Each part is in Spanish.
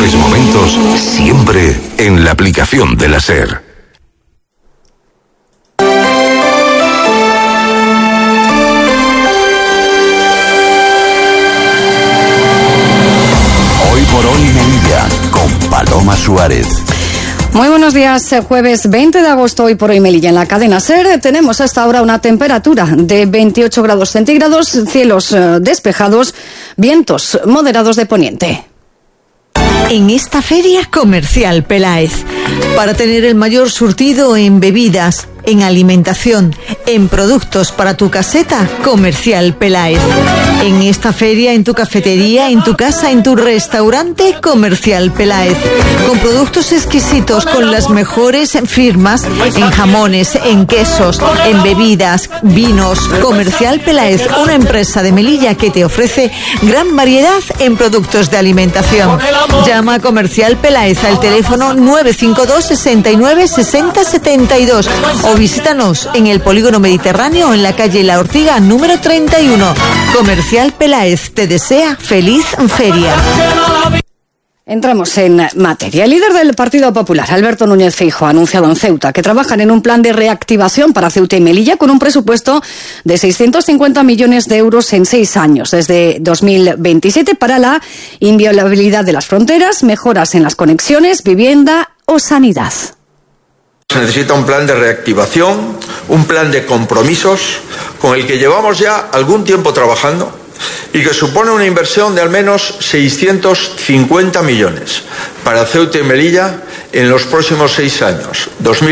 mejores momentos siempre en la aplicación de la SER. Hoy por hoy Melilla, con Paloma Suárez. Muy buenos días, jueves 20 de agosto, hoy por hoy Melilla. En la cadena SER tenemos hasta ahora una temperatura de 28 grados centígrados, cielos despejados, vientos moderados de poniente. En esta feria Comercial Peláez, para tener el mayor surtido en bebidas, en alimentación, en productos para tu caseta, Comercial Peláez. En esta feria, en tu cafetería, en tu casa, en tu restaurante, Comercial Peláez. Con productos exquisitos, con las mejores firmas en jamones, en quesos, en bebidas, vinos. Comercial Peláez, una empresa de Melilla que te ofrece gran variedad en productos de alimentación. Llama a Comercial Peláez al teléfono 952 69 60 72 o visítanos en el Polígono Mediterráneo en la calle La Ortiga número 31. Comercial Peláez te desea feliz feria. Entramos en materia. El líder del Partido Popular, Alberto Núñez Feijóo, ha anunciado en Ceuta que trabajan en un plan de reactivación para Ceuta y Melilla con un presupuesto de 650 millones de euros en 6 años, desde 2027, para la inviolabilidad de las fronteras, mejoras en las conexiones, vivienda o sanidad. Se necesita un plan de reactivación, un plan de compromisos con el que llevamos ya algún tiempo trabajando y que supone una inversión de al menos 650 millones para Ceuta y Melilla en los próximos 6 años,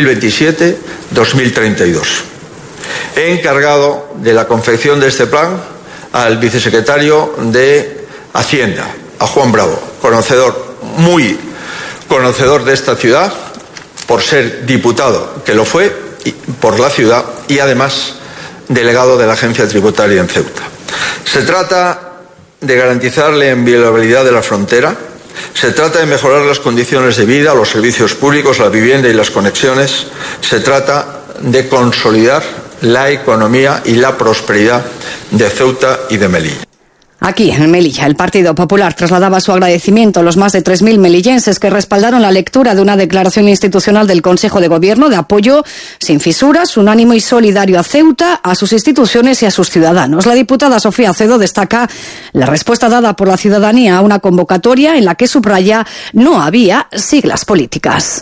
2027-2032. He encargado de la confección de este plan al vicesecretario de Hacienda, a Juan Bravo, muy conocedor de esta ciudad, por ser diputado, que lo fue, por la ciudad, y además delegado de la Agencia Tributaria en Ceuta. Se trata de garantizar la inviolabilidad de la frontera, se trata de mejorar las condiciones de vida, los servicios públicos, la vivienda y las conexiones, se trata de consolidar la economía y la prosperidad de Ceuta y de Melilla. Aquí, en Melilla, el Partido Popular trasladaba su agradecimiento a los más de 3.000 melillenses que respaldaron la lectura de una declaración institucional del Consejo de Gobierno de apoyo sin fisuras, unánime y solidario a Ceuta, a sus instituciones y a sus ciudadanos. La diputada Sofía Acedo destaca la respuesta dada por la ciudadanía a una convocatoria en la que subraya no había siglas políticas.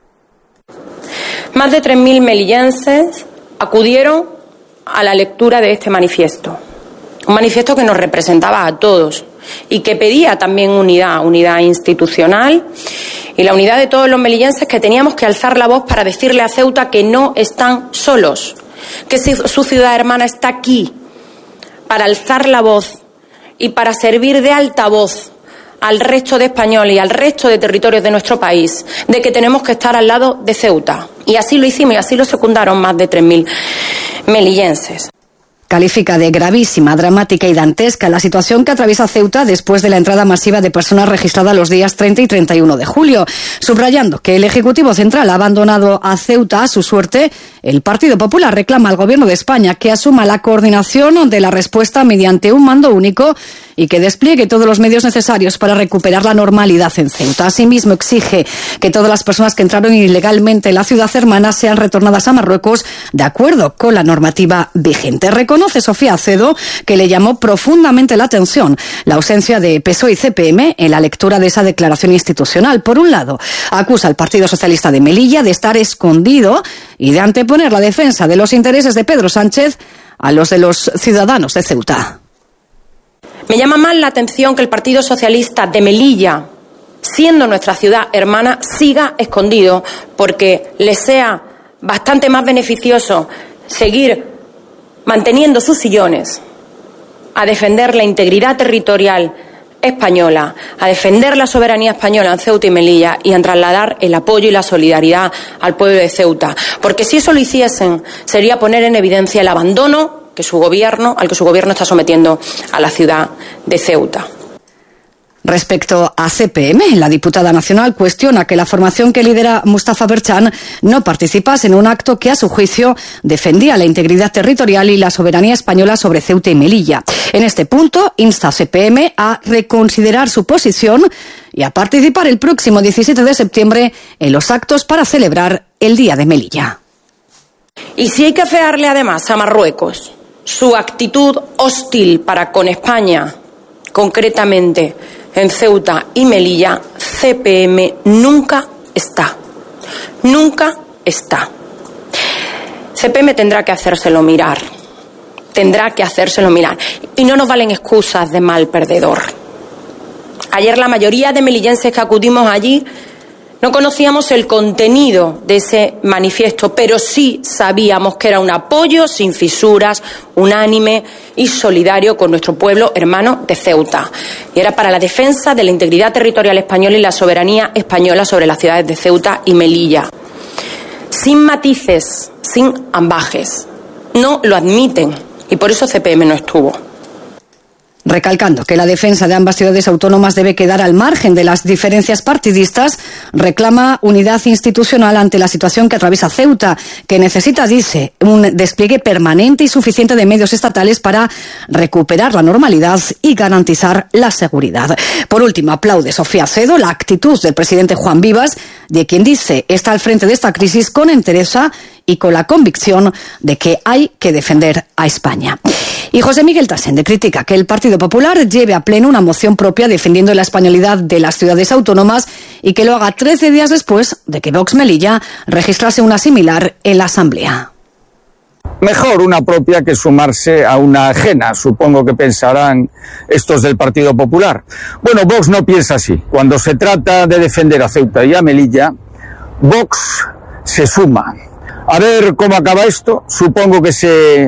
Más de 3.000 melillenses acudieron a la lectura de este manifiesto. Un manifiesto que nos representaba a todos y que pedía también unidad institucional y la unidad de todos los melillenses, que teníamos que alzar la voz para decirle a Ceuta que no están solos, que su ciudad hermana está aquí para alzar la voz y para servir de altavoz al resto de españoles y al resto de territorios de nuestro país, de que tenemos que estar al lado de Ceuta. Y así lo hicimos y así lo secundaron más de 3.000 melillenses. Califica de gravísima, dramática y dantesca la situación que atraviesa Ceuta después de la entrada masiva de personas registradas los días 30 y 31 de julio. Subrayando que el Ejecutivo Central ha abandonado a Ceuta a su suerte, el Partido Popular reclama al Gobierno de España que asuma la coordinación de la respuesta mediante un mando único y que despliegue todos los medios necesarios para recuperar la normalidad en Ceuta. Asimismo, exige que todas las personas que entraron ilegalmente en la ciudad hermana sean retornadas a Marruecos de acuerdo con la normativa vigente. Reconoce Sofía Acedo que le llamó profundamente la atención la ausencia de PSOE y CPM en la lectura de esa declaración institucional. Por un lado, acusa al Partido Socialista de Melilla de estar escondido y de anteponer la defensa de los intereses de Pedro Sánchez a los de los ciudadanos de Ceuta. Me llama más la atención que el Partido Socialista de Melilla, siendo nuestra ciudad hermana, siga escondido, porque le sea bastante más beneficioso seguir manteniendo sus sillones a defender la integridad territorial española, a defender la soberanía española en Ceuta y Melilla y a trasladar el apoyo y la solidaridad al pueblo de Ceuta. Porque si eso lo hiciesen, sería poner en evidencia el abandono al que su gobierno está sometiendo a la ciudad de Ceuta. Respecto a CPM, la diputada nacional cuestiona que la formación que lidera Mustafa Berchan no participase en un acto que, a su juicio, defendía la integridad territorial y la soberanía española sobre Ceuta y Melilla. En este punto, insta a CPM a reconsiderar su posición y a participar el próximo 17 de septiembre en los actos para celebrar el Día de Melilla. Y si hay que afearle además a Marruecos su actitud hostil para con España, concretamente en Ceuta y Melilla, CPM nunca está. Nunca está. CPM tendrá que hacérselo mirar. Tendrá que hacérselo mirar. Y no nos valen excusas de mal perdedor. Ayer la mayoría de melillenses que acudimos allí no conocíamos el contenido de ese manifiesto, pero sí sabíamos que era un apoyo sin fisuras, unánime y solidario con nuestro pueblo hermano de Ceuta. Y era para la defensa de la integridad territorial española y la soberanía española sobre las ciudades de Ceuta y Melilla. Sin matices, sin ambajes. No lo admiten y por eso CPM no estuvo. Recalcando que la defensa de ambas ciudades autónomas debe quedar al margen de las diferencias partidistas, reclama unidad institucional ante la situación que atraviesa Ceuta, que necesita, dice, un despliegue permanente y suficiente de medios estatales para recuperar la normalidad y garantizar la seguridad. Por último, aplaude Sofía Cedo la actitud del presidente Juan Vivas, de quien dice está al frente de esta crisis con entereza y con la convicción de que hay que defender a España. Y José Miguel Tasende critica que el Partido Popular lleve a pleno una moción propia defendiendo la españolidad de las ciudades autónomas y que lo haga 13 días después de que Vox Melilla registrase una similar en la Asamblea. Mejor una propia que sumarse a una ajena, supongo que pensarán estos del Partido Popular. Bueno, Vox no piensa así. Cuando se trata de defender a Ceuta y a Melilla, Vox se suma. A ver cómo acaba esto. Supongo que se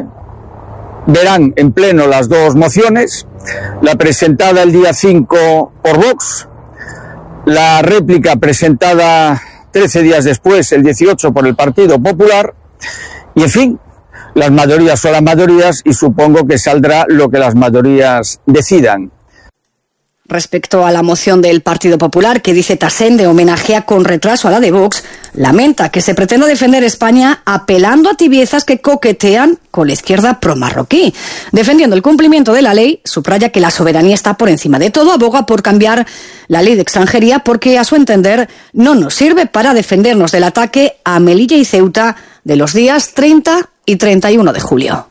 verán en pleno las dos mociones, la presentada el día 5 por Vox, la réplica presentada 13 días después, el 18, por el Partido Popular, y en fin, las mayorías son las mayorías y supongo que saldrá lo que las mayorías decidan. Respecto a la moción del Partido Popular, que dice Tasende homenajea con retraso a la de Vox, lamenta que se pretenda defender España apelando a tibiezas que coquetean con la izquierda pro-marroquí. Defendiendo el cumplimiento de la ley, subraya que la soberanía está por encima de todo, aboga por cambiar la ley de extranjería porque, a su entender, no nos sirve para defendernos del ataque a Melilla y Ceuta de los días 30 y 31 de julio.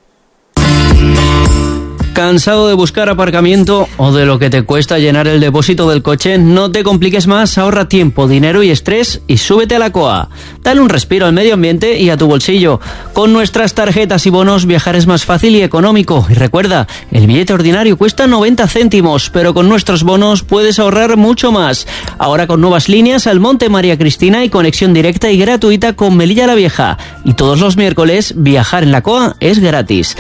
¿Cansado de buscar aparcamiento o de lo que te cuesta llenar el depósito del coche? No te compliques más, ahorra tiempo, dinero y estrés y súbete a la COA. Dale un respiro al medio ambiente y a tu bolsillo. Con nuestras tarjetas y bonos viajar es más fácil y económico. Y recuerda, el billete ordinario cuesta 90 céntimos, pero con nuestros bonos puedes ahorrar mucho más. Ahora con nuevas líneas al Monte María Cristina y conexión directa y gratuita con Melilla la Vieja. Y todos los miércoles viajar en la COA es gratis.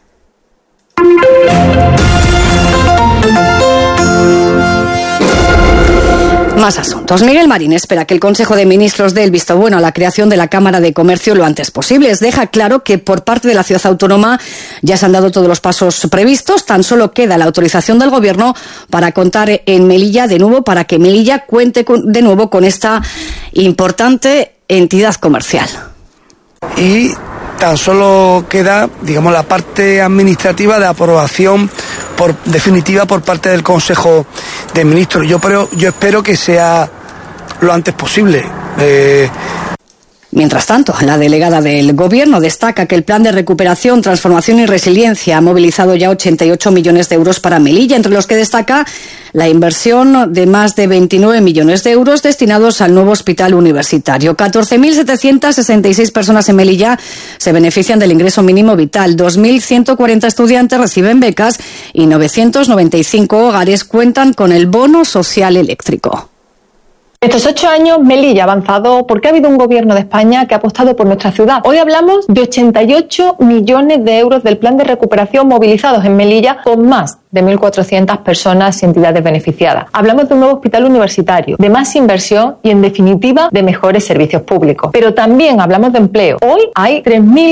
Más asuntos. Miguel Marín espera que el Consejo de Ministros dé el visto bueno a la creación de la Cámara de Comercio lo antes posible. Deja claro que por parte de la ciudad autónoma ya se han dado todos los pasos previstos. Tan solo queda la autorización del Gobierno para contar en Melilla de nuevo, para que Melilla cuente de nuevo con esta importante entidad comercial. Y tan solo queda, digamos, la parte administrativa de aprobación definitiva por parte del Consejo de Ministros. Yo espero que sea lo antes posible. Mientras tanto, la delegada del Gobierno destaca que el Plan de Recuperación, Transformación y Resiliencia ha movilizado ya 88 millones de euros para Melilla, entre los que destaca la inversión de más de 29 millones de euros destinados al nuevo hospital universitario. 14.766 personas en Melilla se benefician del ingreso mínimo vital, 2.140 estudiantes reciben becas y 995 hogares cuentan con el bono social eléctrico. Estos 8 años, Melilla ha avanzado porque ha habido un gobierno de España que ha apostado por nuestra ciudad. Hoy hablamos de 88 millones de euros del plan de recuperación movilizados en Melilla, con más de 1.400 personas y entidades beneficiadas. Hablamos de un nuevo hospital universitario, de más inversión y, en definitiva, de mejores servicios públicos. Pero también hablamos de empleo. Hoy hay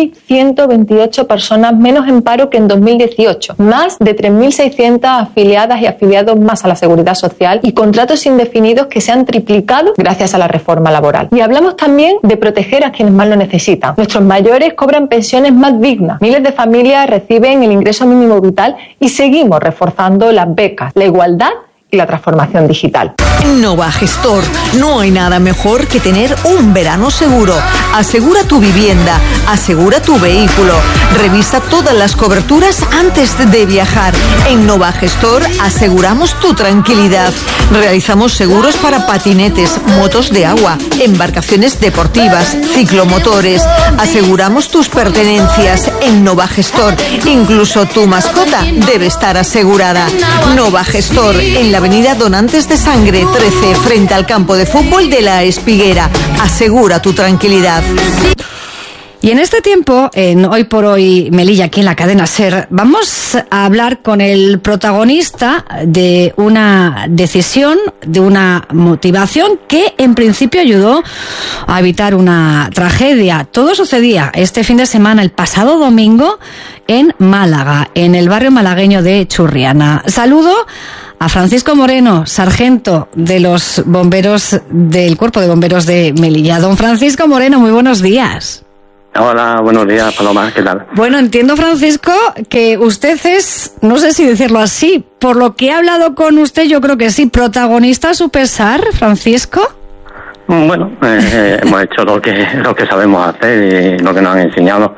3.128 personas menos en paro que en 2018, más de 3.600 afiliadas y afiliados más a la Seguridad Social y contratos indefinidos que se han triplicado gracias a la reforma laboral. Y hablamos también de proteger a quienes más lo necesitan. Nuestros mayores cobran pensiones más dignas, miles de familias reciben el ingreso mínimo vital y seguimos reforzando las becas, la igualdad y la transformación digital. Nova Gestor. No hay nada mejor que tener un verano seguro. Asegura tu vivienda, asegura tu vehículo. Revisa todas las coberturas antes de viajar. En Nova Gestor aseguramos tu tranquilidad. Realizamos seguros para patinetes, motos de agua, embarcaciones deportivas, ciclomotores. Aseguramos tus pertenencias en Nova Gestor. Incluso tu mascota debe estar asegurada. Nova Gestor, en la avenida Donantes de Sangre 13, frente al campo de fútbol de La Espiguera. Asegura tu tranquilidad. Y en este tiempo, en Hoy por Hoy Melilla, aquí en la cadena SER, vamos a hablar con el protagonista de una decisión, de una motivación que en principio ayudó a evitar una tragedia. Todo sucedía este fin de semana, el pasado domingo, en Málaga, en el barrio malagueño de Churriana. Saludo a Francisco Moreno, sargento de los bomberos del Cuerpo de Bomberos de Melilla. Don Francisco Moreno, muy buenos días. Hola, buenos días, Paloma, ¿qué tal? Bueno, entiendo, Francisco, que usted es, no sé si decirlo así, por lo que he hablado con usted, yo creo que sí, protagonista a su pesar, Francisco. Bueno, hemos hecho lo que sabemos hacer y lo que nos han enseñado.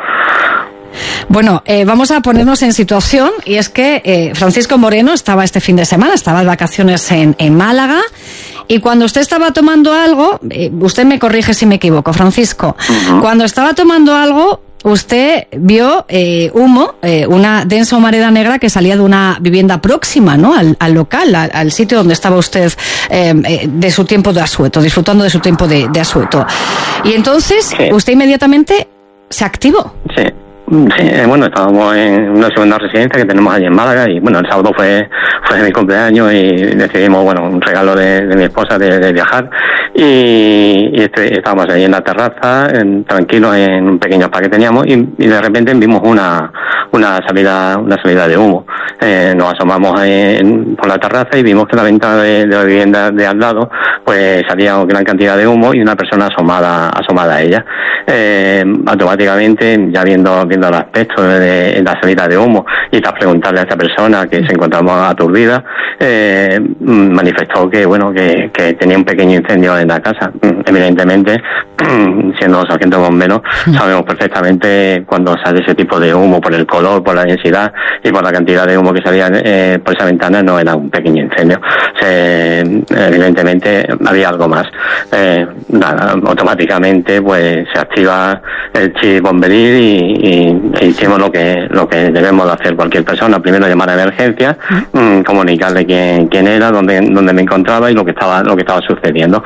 Bueno, vamos a ponernos en situación, y es que Francisco Moreno estaba este fin de semana, estaba de vacaciones en Málaga, y cuando usted estaba tomando algo, usted me corrige si me equivoco, Francisco, cuando estaba tomando algo, usted vio humo, una densa humareda negra que salía de una vivienda próxima, ¿no? Al local, al sitio donde estaba usted de su tiempo de asueto, disfrutando de su tiempo de asueto. Y entonces, sí, usted inmediatamente se activó. Sí. Sí, bueno, estábamos en una segunda residencia que tenemos allí en Málaga y bueno, el sábado fue mi cumpleaños y decidimos, bueno, un regalo de mi esposa de viajar y estábamos ahí en la terraza, tranquilos en un pequeño spa que teníamos y de repente vimos una salida de humo. Nos asomamos por la terraza y vimos que la ventana de la vivienda de al lado pues salía una gran cantidad de humo y una persona asomada a ella. Automáticamente, ya viendo el aspecto de la salida de humo y tras preguntarle a esta persona que se encontraba aturdida, manifestó que tenía un pequeño incendio en la casa. Evidentemente, siendo los agentes bomberos, sabemos perfectamente cuando sale ese tipo de humo por el color, por la densidad y por la cantidad de humo que salía por esa ventana, no era un pequeño incendio. Evidentemente había algo más. Automáticamente pues se activa el chip bomberil y hicimos lo que debemos de hacer cualquier persona. Primero llamar a emergencia, comunicarle quién era, dónde me encontraba y lo que estaba sucediendo,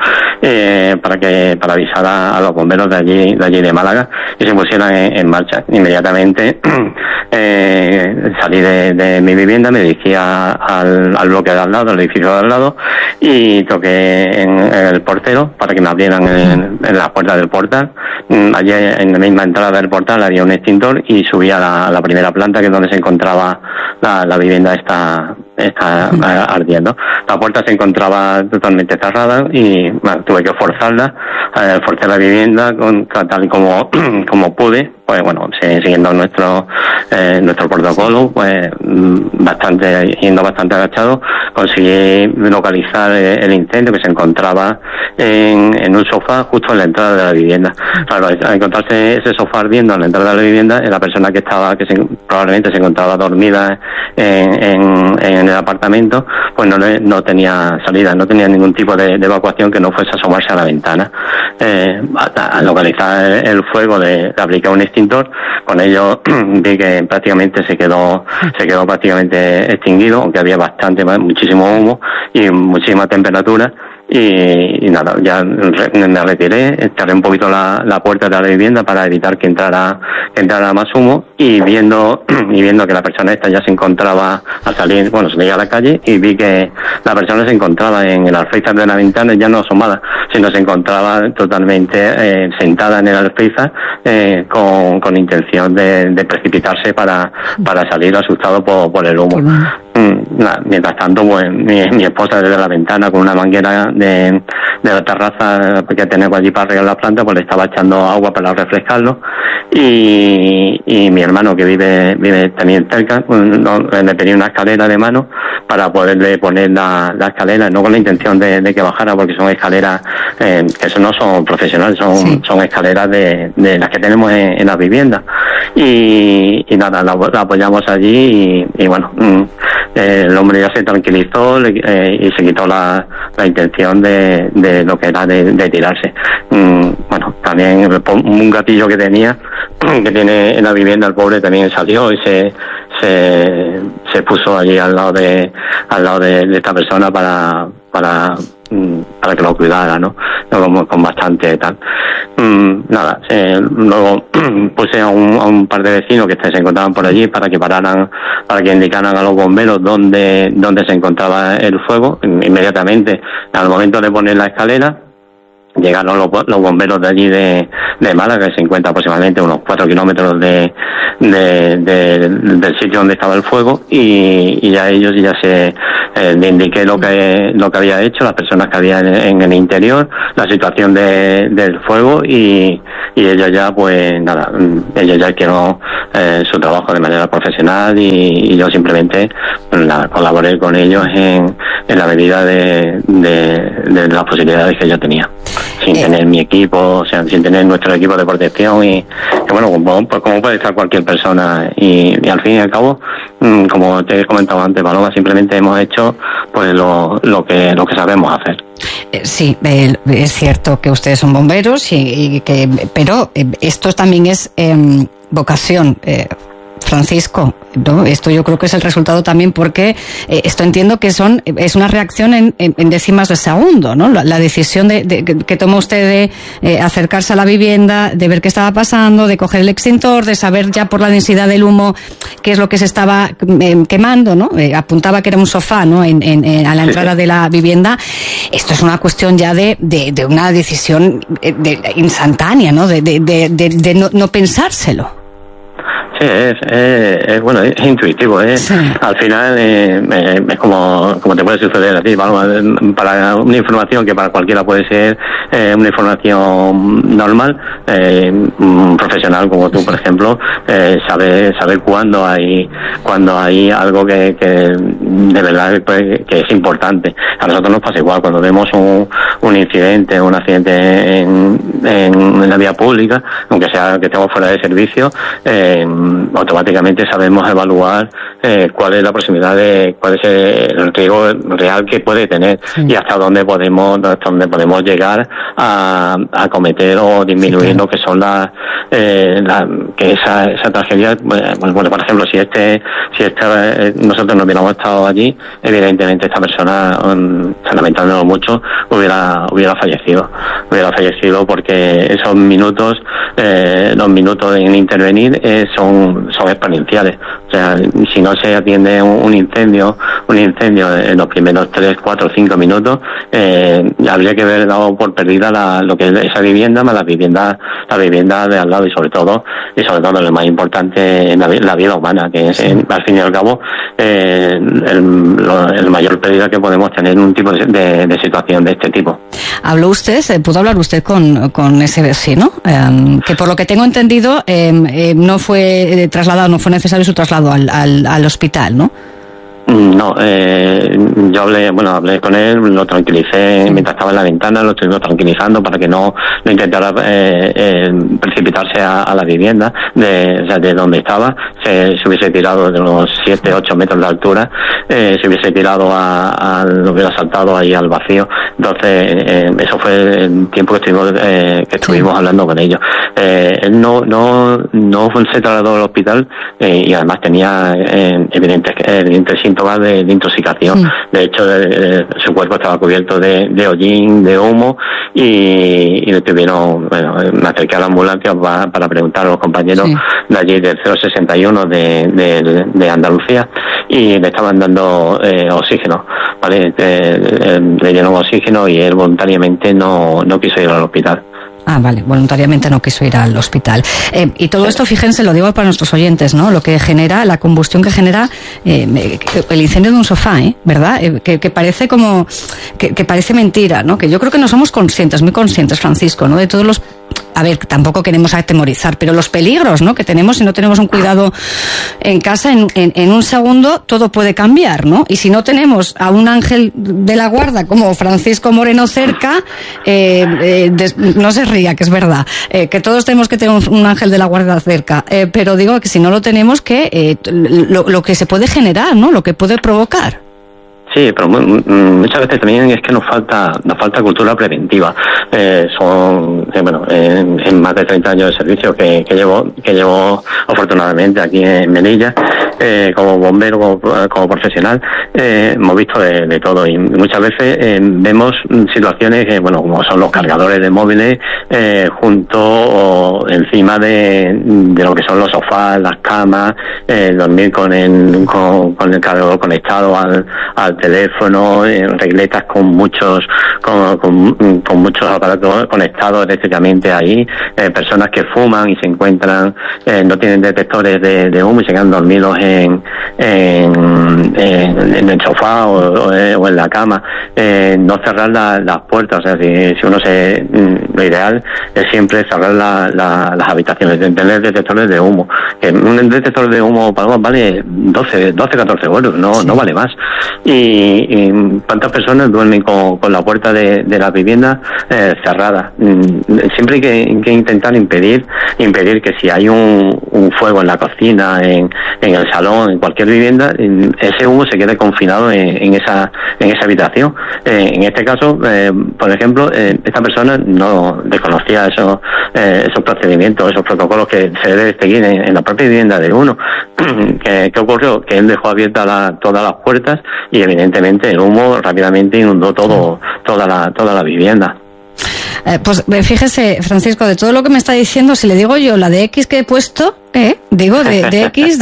para avisar a los bomberos de allí de Málaga y se pusieran en marcha. Inmediatamente salí de mi vivienda, me dirigí al bloque de al lado, al edificio de al lado, y toqué en el portero para que me abrieran en la puerta del portal. Allí en la misma entrada del portal había un extintor y subí a la primera planta, que es donde se encontraba la vivienda está ardiendo. La puerta se encontraba totalmente cerrada y tuve que forzarla, forcé la vivienda tal y como pude, pues bueno, siguiendo nuestro protocolo, pues yendo bastante agachado, conseguí localizar el incendio que se encontraba en un sofá justo en la entrada de la vivienda. Claro, al encontrarse ese sofá ardiendo en la entrada de la vivienda, la persona que probablemente se encontraba dormida en el apartamento, pues no tenía salida, no tenía ningún tipo de evacuación que no fuese asomarse a la ventana. Al localizar el fuego, le apliqué un extintor, con ello vi que prácticamente se quedó prácticamente extinguido, aunque había muchísimo humo y muchísima temperatura. y nada, ya me retiré, cerré un poquito la puerta de la vivienda para evitar que entrara más humo, y viendo que la persona esta ya se encontraba al salir, salí a la calle y vi que la persona se encontraba en el alféizar de la ventana, ya no asomada, sino se encontraba totalmente sentada en el alféizar con intención de precipitarse para salir asustado por el humo. Mientras tanto, pues mi esposa desde la ventana con una manguera de la terraza que tenemos allí para regar la planta, pues le estaba echando agua para refrescarlo, y mi hermano, que vive también cerca, pues, le pedí una escalera de mano para poderle poner la escalera, no con la intención de que bajara, porque son escaleras que eso no son profesionales, son escaleras de las que tenemos en las viviendas, y nada, la apoyamos allí, y bueno, el hombre ya se tranquilizó y se quitó la intención de lo que era de tirarse. Bueno, también un gatillo que tiene en la vivienda, el pobre también salió y se puso allí al lado de esta persona para que lo cuidara, ¿no? Con bastante tal. Nada, luego puse a un par de vecinos que se encontraban por allí para que pararan, para que indicaran a los bomberos dónde se encontraba el fuego. Inmediatamente, al momento de poner la escalera, llegaron los bomberos de allí de Málaga, que se encuentra aproximadamente unos 4 kilómetros del sitio donde estaba el fuego, y a ellos ya le indiqué lo que había hecho, las personas que había en el interior, la situación del fuego, y ellos ya, pues nada, ellos ya hicieron su trabajo de manera profesional, y yo simplemente colaboré con ellos en la medida de las posibilidades que yo tenía, sin tener mi equipo, o sea, sin tener nuestro equipo de protección, y bueno, pues como puede estar cualquier persona, y al fin y al cabo, como te he comentado antes, Paloma, simplemente hemos hecho pues lo que sabemos hacer. Sí, es cierto que ustedes son bomberos, pero esto también es vocación. Francisco, ¿no? Esto yo creo que es el resultado también, porque esto entiendo que es una reacción en décimas de segundo, ¿no? La decisión que toma usted de acercarse a la vivienda, de ver qué estaba pasando, de coger el extintor, de saber ya por la densidad del humo qué es lo que se estaba quemando, ¿no? Apuntaba que era un sofá, ¿no? A la entrada de la vivienda. Esto es una cuestión ya de una decisión instantánea, ¿no? De no pensárselo. Sí, bueno, es intuitivo, sí. Al final es como te puede suceder a ti, para una información que para cualquiera puede ser una información normal, un profesional como tú, por ejemplo, sabe cuándo hay algo que de verdad pues, que es importante. A nosotros nos pasa igual cuando vemos un incidente, un accidente en la vía pública, aunque sea que estemos fuera de servicio, automáticamente sabemos evaluar cuál es la proximidad cuál es el riesgo real que puede tener, y hasta dónde podemos llegar a cometer o disminuir lo que son que esa tragedia. Bueno, por ejemplo, si nosotros no hubiéramos estado allí, evidentemente esta persona, lamentándolo mucho, hubiera fallecido, porque esos minutos, los minutos en intervenir son exponenciales. O sea, si no se atiende un incendio en los primeros 3, 4, 5 minutos, habría que haber dado por perdida lo que es esa vivienda, más la vivienda de al lado, y sobre todo lo más importante, la vida humana, que es al fin y al cabo el mayor pérdida que podemos tener en un tipo de situación de este tipo. ¿Pudo hablar usted con ese vecino? Que por lo que tengo entendido no fue no fue necesario su traslado al hospital, ¿no? No, yo hablé con él, lo tranquilicé mientras estaba en la ventana, lo estuve tranquilizando para que no intentara precipitarse a la vivienda de donde estaba. Se hubiese tirado de unos 7, 8 metros de altura, se hubiese tirado lo hubiera saltado ahí al vacío. Entonces, eso fue el tiempo que estuvimos hablando con ellos. Él no se trasladó al hospital, y además tenía evidentes síntomas síntomas de intoxicación. De hecho, su cuerpo estaba cubierto de hollín, de humo, y le tuvieron, me acerqué a la ambulancia para preguntar a los compañeros de allí del 061 de Andalucía, y le estaban dando oxígeno, ¿vale? Le dieron oxígeno y él voluntariamente no quiso ir al hospital. Ah, vale, voluntariamente no quiso ir al hospital. Y todo esto, fíjense, lo digo para nuestros oyentes, ¿no? Lo que genera, la combustión que genera el incendio de un sofá, ¿verdad? Que parece como, que parece mentira, ¿no? Que yo creo que no somos conscientes, muy conscientes, Francisco, ¿no? De todos los... A ver, tampoco queremos atemorizar, pero los peligros, ¿no?, que tenemos si no tenemos un cuidado en casa, en un segundo todo puede cambiar, ¿no? Y si no tenemos a un ángel de la guarda como Francisco Moreno cerca, no se ría, que es verdad, que todos tenemos que tener un ángel de la guarda cerca, pero digo que si no lo tenemos, que lo que se puede generar, ¿no?, lo que puede provocar. Sí, pero muchas veces también es que nos falta cultura preventiva. En más de 30 años de servicio que llevo afortunadamente aquí en Melilla, como bombero, como profesional, hemos visto de todo, y muchas veces vemos situaciones que, como son los cargadores de móviles junto o encima de lo que son los sofás, las camas, dormir con el cargador conectado al teléfono, regletas con muchos aparatos conectados eléctricamente ahí, personas que fuman y se encuentran, no tienen detectores de humo y se quedan dormidos en el sofá o en la cama. No cerrar las puertas, o sea, si uno lo ideal es siempre cerrar las habitaciones, tener detectores de humo. Un detector de humo, Paloma, vale 12, 14 euros, no vale más. Y cuántas personas duermen con la puerta de la vivienda cerrada. Siempre hay que intentar impedir que si hay un fuego en la cocina, en el salón, en cualquier vivienda, ese humo se quede confinado en esa habitación. En este caso, por ejemplo, esta persona no desconocía esos procedimientos, esos protocolos que se debe seguir en la propia vivienda de uno. ¿Qué ocurrió? Que él dejó abiertas todas las puertas y evidentemente el humo rápidamente inundó toda la vivienda. Pues fíjese, Francisco, de todo lo que me está diciendo, si le digo yo la de X que he puesto, digo de X,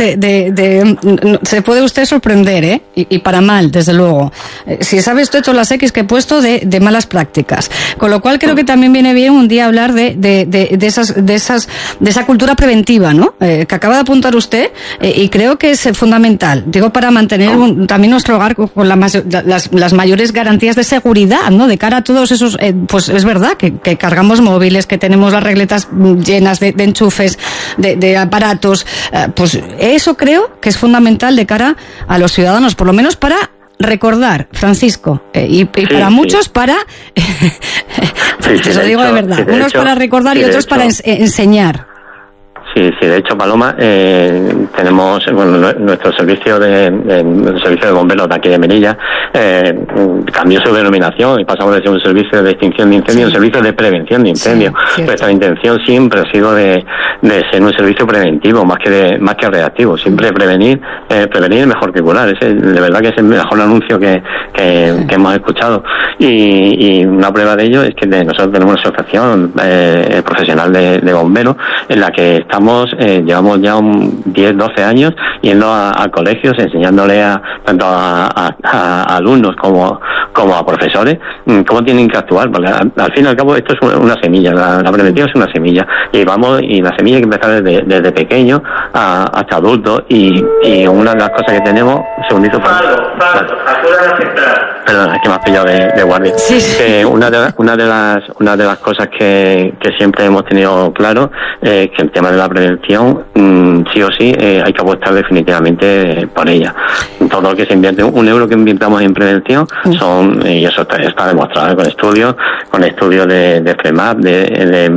se puede usted sorprender, y para mal, desde luego. Si sabe usted todas las X que he puesto de malas prácticas. Con lo cual creo que también viene bien un día hablar de esa cultura preventiva, ¿no? Que acaba de apuntar usted, y creo que es fundamental. Digo, para mantener también nuestro hogar con las mayores garantías de seguridad, ¿no? De cara a todos esos, pues es verdad que cargamos móviles, que tenemos las regletas llenas de enchufes, de aparatos, pues eso creo que es fundamental de cara a los ciudadanos, por lo menos para recordar, Francisco, y para muchos para te lo digo de verdad, unos para recordar y otros para enseñar. Sí, de hecho, Paloma, tenemos nuestro servicio de bomberos de aquí de Melilla cambió su denominación y pasamos de ser un servicio de extinción de incendios a un servicio de prevención de incendios. Nuestra intención siempre ha sido de ser un servicio preventivo más que reactivo. Siempre prevenir mejor que curar. De verdad que es el mejor anuncio que hemos escuchado. Y una prueba de ello es que nosotros tenemos una asociación profesional de bomberos en la que llevamos ya 10, 12 años yendo a colegios, enseñándole tanto a alumnos como a profesores cómo tienen que actuar, porque al fin y al cabo esto es una semilla, la prevención es una semilla, y la semilla hay que empezar desde pequeño hasta adulto, y una de las cosas que tenemos, un segundito, perdón, es que me has pillado de guardia. Una de las cosas que siempre hemos tenido claro es que el tema de la prevención, sí o sí, hay que apostar definitivamente por ella. Todo lo que se invierte, un euro que invirtamos en prevención y eso está demostrado con estudios de FREMAP, de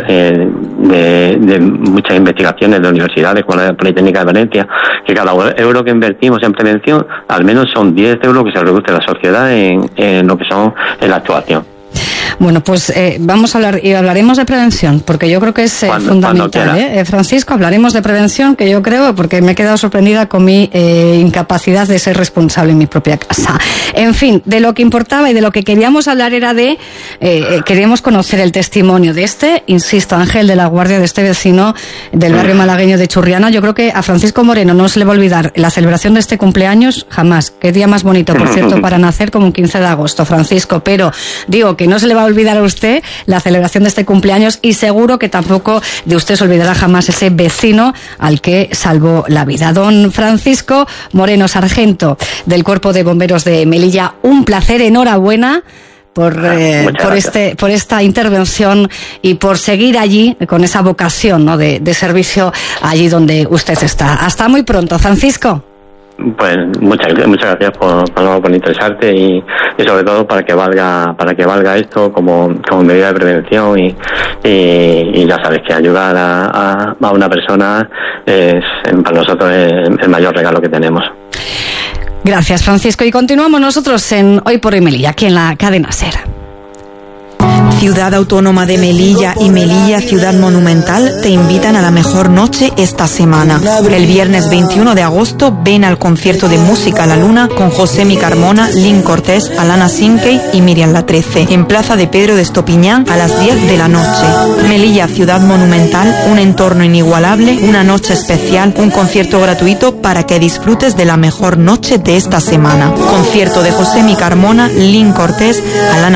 muchas investigaciones de universidades como la Politécnica de Valencia, que cada euro que invertimos en prevención, al menos son 10 euros que se reduce la sociedad en lo que son en la actuación. Bueno, pues vamos a hablar y hablaremos de prevención, porque yo creo que es fundamental. Francisco, hablaremos de prevención, que yo creo, porque me he quedado sorprendida con mi incapacidad de ser responsable en mi propia casa. En fin, de lo que importaba y de lo que queríamos hablar era de, queríamos conocer el testimonio de este, insisto, ángel de la guardia, de este vecino del barrio malagueño de Churriana. Yo creo que a Francisco Moreno no se le va a olvidar la celebración de este cumpleaños jamás. Qué día más bonito, por cierto, para nacer, como un 15 de agosto, Francisco, pero digo que no se le va a olvidar a usted la celebración de este cumpleaños, y seguro que tampoco de usted se olvidará jamás ese vecino al que salvó la vida. Don Francisco Moreno, sargento del Cuerpo de Bomberos de Melilla, un placer, enhorabuena por esta intervención y por seguir allí con esa vocación, ¿no?, de servicio allí donde usted está. Hasta muy pronto, Francisco. Pues muchas gracias por interesarte y sobre todo para que valga esto como medida de prevención y ya sabes que ayudar a una persona es para nosotros el mayor regalo que tenemos. Gracias, Francisco, y continuamos nosotros en Hoy por Hoy Melilla, aquí en la cadena SER. Ciudad Autónoma de Melilla y Melilla Ciudad Monumental te invitan a la mejor noche esta semana. El viernes 21 de agosto ven al concierto de música La Luna con Josemi Carmona, Lynn Cortés, Alana Sinkey y Miriam La 13 en Plaza de Pedro de Estopiñán a las 10 de la noche. Melilla Ciudad Monumental, un entorno inigualable, una noche especial, un concierto gratuito para que disfrutes de la mejor noche de esta semana. Concierto de Josemi Carmona, Lynn Cortés, Alana